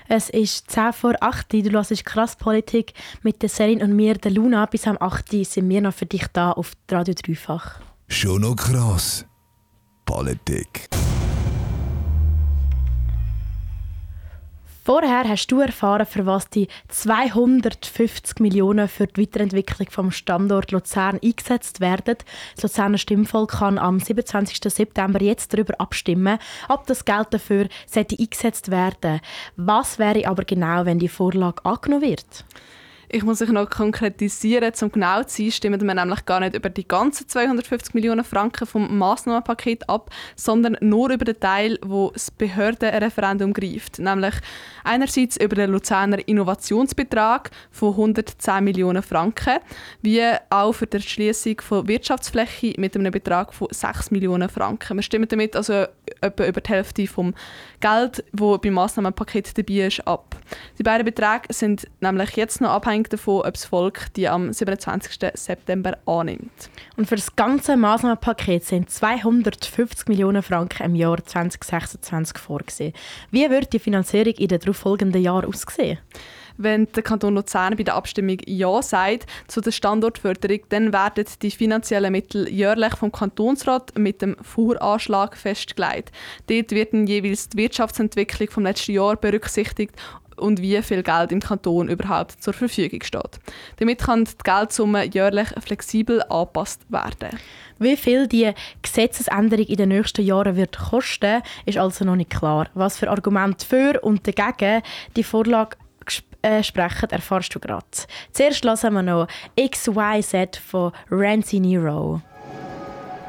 Es ist 10 vor 8 Uhr. Du hörst «Krass Politik» mit der Celine und mir, der Luna. Bis am 8 Uhr sind wir noch für dich da auf Radio Dreifach. Schon noch krass. Politik. Vorher hast du erfahren, für was die 250 Millionen für die Weiterentwicklung vom Standort Luzern eingesetzt werden. Das Luzerner Stimmvolk kann am 27. September jetzt darüber abstimmen, ob das Geld dafür eingesetzt werden. Was wäre aber genau, wenn die Vorlage angenommen wird? Ich muss mich noch konkretisieren, um genau zu sein, stimmen wir nämlich gar nicht über die ganzen 250 Millionen Franken vom Massnahmenpaket ab, sondern nur über den Teil, wo das Behördenreferendum greift. Nämlich einerseits über den Luzerner Innovationsbetrag von 110 Millionen Franken, wie auch für die Erschliessung von Wirtschaftsfläche mit einem Betrag von 6 Millionen Franken. Wir stimmen damit also etwa über die Hälfte vom Geld, das beim Massnahmenpaket dabei ist, ab. Die beiden Beträge sind nämlich jetzt noch abhängig davon, ob das Volk die am 27. September annimmt. Und für das ganze Massnahmenpaket sind 250 Millionen Franken im Jahr 2026 vorgesehen. Wie wird die Finanzierung in den darauffolgenden Jahren aussehen? Wenn der Kanton Luzern bei der Abstimmung Ja sagt zu der Standortförderung, dann werden die finanziellen Mittel jährlich vom Kantonsrat mit dem Voranschlag festgelegt. Dort wird dann jeweils die Wirtschaftsentwicklung vom letzten Jahr berücksichtigt und wie viel Geld im Kanton überhaupt zur Verfügung steht. Damit kann die Geldsumme jährlich flexibel angepasst werden. Wie viel die Gesetzesänderung in den nächsten Jahren wird kosten, ist also noch nicht klar. Was für Argumente für und dagegen die Vorlage sprechen, erfährst du gerade. Zuerst hören wir noch XYZ von Rancy Nero.